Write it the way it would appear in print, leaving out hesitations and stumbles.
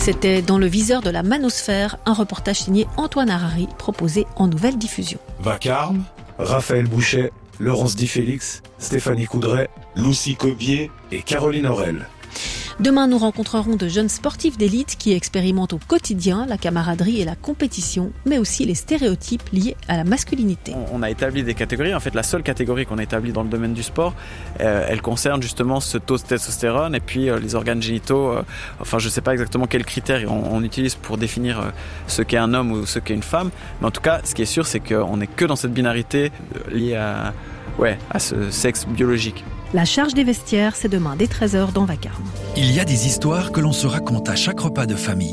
C'était Dans le viseur de la manosphère, un reportage signé Antoine Harari, proposé en nouvelle diffusion. Vacarme, Raphaël Bouchet, Laurence Di Félix, Stéphanie Coudray, Lucie Cobier et Caroline Aurel. Demain, nous rencontrerons de jeunes sportifs d'élite qui expérimentent au quotidien la camaraderie et la compétition, mais aussi les stéréotypes liés à la masculinité. On a établi des catégories. En fait, la seule catégorie qu'on a établie dans le domaine du sport, elle concerne justement ce taux de testostérone et puis les organes génitaux. Enfin, je ne sais pas exactement quels critères on utilise pour définir ce qu'est un homme ou ce qu'est une femme. Mais en tout cas, ce qui est sûr, c'est qu'on n'est que dans cette binarité liée à ce sexe biologique. La charge des vestiaires, c'est demain dès 13h dans Vacarme. Il y a des histoires que l'on se raconte à chaque repas de famille.